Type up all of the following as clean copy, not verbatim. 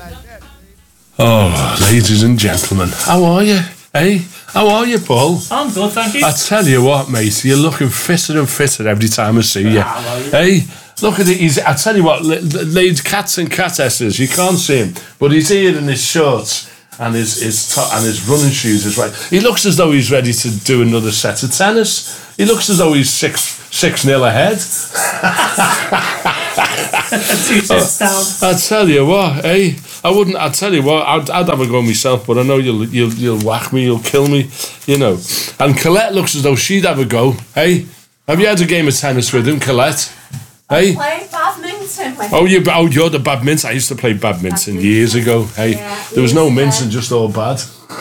Oh, ladies and gentlemen, how are you? Hey, how are you, Paul? I'm good, thank you. I tell you what, mate, you're looking fitter and fitter every time I see you. Hey, look at it. I tell you what, ladies, cats and catesses, you can't see him, but he's here in his shorts and his running shoes is right. He looks as though he's ready to do another set of tennis. He looks as though he's 6-0 ahead. 2 sets down. I tell you what, hey, I tell you what, I'd have a go myself, but I know you'll whack me, you'll kill me, you know. And Colette looks as though she'd have a go. Hey, have you had a game of tennis with him, Colette? Hey? I play badminton with him. You're the badminton. I used to play badminton years ago. Hey, yeah, there was no minton, just all bad.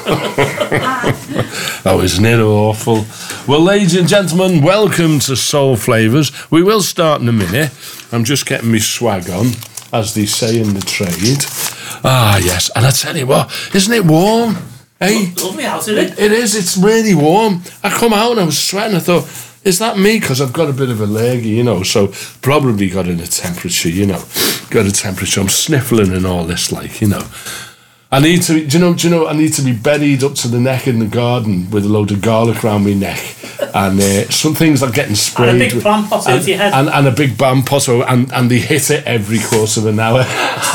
Oh, isn't it awful? Well, ladies and gentlemen, welcome to Soul Flavours. We will start in a minute. I'm just getting my swag on, as they say in the trade. Ah, yes. And I tell you what, isn't it warm? Hey? Lovely out, isn't it? It is. It's really warm. I come out and I was sweating. I thought, is that me? Because I've got a bit of allergy, you know, so probably got in a temperature, you know. Got a temperature. I'm sniffling and all this, like, you know. I need to, do you know, I need to be buried up to the neck in the garden with a load of garlic around my neck. And some things are getting sprayed. And a big bam pot over your head. And a big bam pot, and they hit it every quarter of an hour.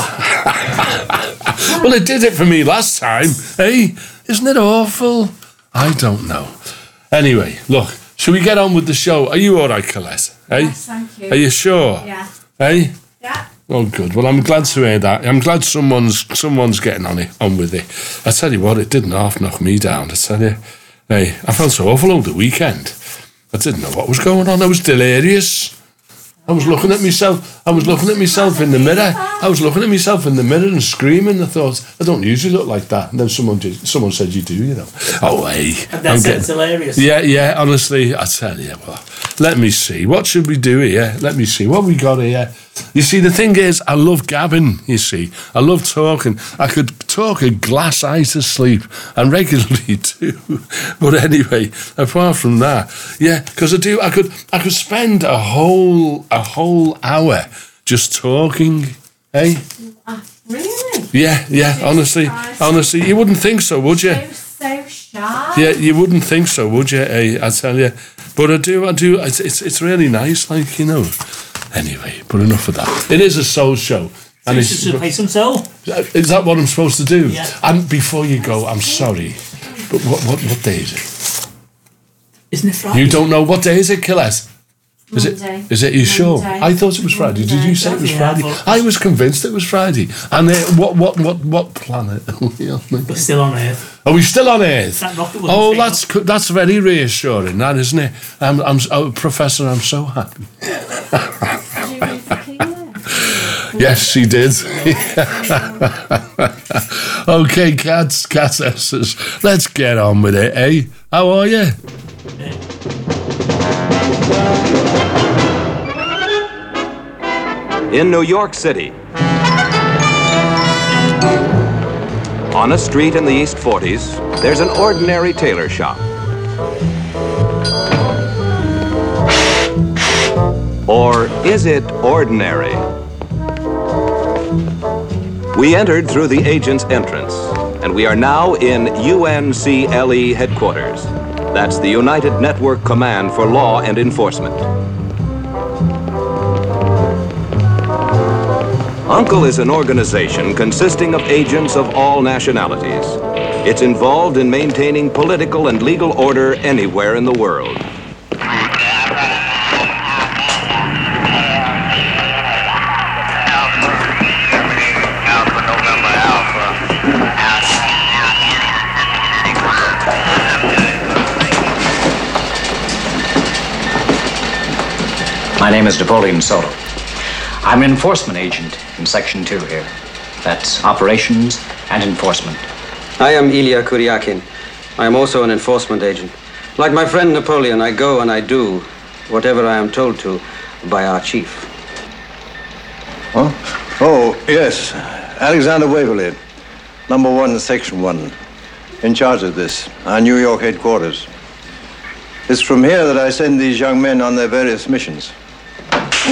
Well, it did it for me last time. Hey, isn't it awful? I don't know. Anyway, look, shall we get on with the show? Are you all right, Colette? Hey? Yes, thank you. Are you sure? Yeah. Hey? Yeah. Oh, good. Well, I'm glad to hear that. I'm glad someone's getting on with it. I tell you what, it didn't half knock me down, I tell you. Hey, I felt so awful over the weekend. I didn't know what was going on. I was delirious. I was looking at myself. In the mirror. I was looking at myself in the mirror and screaming. I thought, I don't usually look like that. And then someone said you do, you know. Oh, hey. And that's it's hilarious. Yeah, honestly, I tell you what. Let me see. What should we do here? Let me see. What we got here? You see, the thing is, I love gabbing, you see. I love talking. I could talk a glass eye to sleep, and regularly do. But anyway, apart from that, yeah, because I could spend a whole hour just talking, eh? Really? Yeah, honestly, you wouldn't think so, would you? So sharp. Yeah, you wouldn't think so, would you, eh? I tell you. But I do, it's really nice, like, you know. Anyway, but enough of that. It is a soul show. And you should play some soul. Is that what I'm supposed to do? Yeah. And before you go, I'm sorry, but what day is it? Isn't it Friday? You don't know what day is it, Colette? Monday. Is it? You sure? I thought it was Friday. Did you say it was Friday? I was convinced it was Friday. And what planet are we on? We're still on Earth. Are we still on Earth? That rocket wasn't that's very reassuring, that, isn't it? Professor, I'm so happy. Yes, she did. Okay, catesses, let's get on with it, eh? How are you? In New York City, on a street in the East 40s, there's an ordinary tailor shop. Or is it ordinary? We entered through the agent's entrance, and we are now in UNCLE headquarters. That's the United Network Command for Law and Enforcement. UNCLE is an organization consisting of agents of all nationalities. It's involved in maintaining political and legal order anywhere in the world. My name is Napoleon Soto. I'm an enforcement agent in Section 2 here. That's operations and enforcement. I am Ilya Kuryakin. I am also an enforcement agent. Like my friend Napoleon, I go and I do whatever I am told to by our chief. Huh? Oh, yes. Alexander Waverly, number 1, Section 1. In charge of this, our New York headquarters. It's from here that I send these young men on their various missions.